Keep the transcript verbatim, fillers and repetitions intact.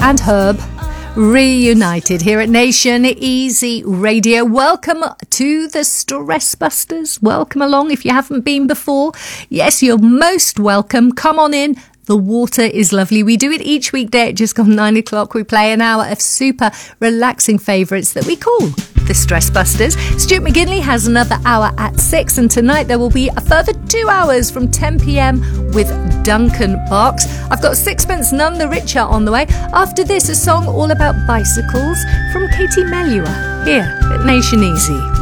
and Herb reunited here at Nation Easy Radio. Welcome to the Stress Busters. Welcome along if you haven't been before. Yes, you're most welcome. Come on in. The water is lovely. We do it each weekday at just gone nine o'clock. We play an hour of super relaxing favourites that we call the Stress Busters. Stuart McGinley has another hour at six, and tonight there will be a further two hours from ten p.m. with Duncan Box. I've got Sixpence None the Richer on the way. After this, a song all about bicycles from Katie Melua here at Nation Easy.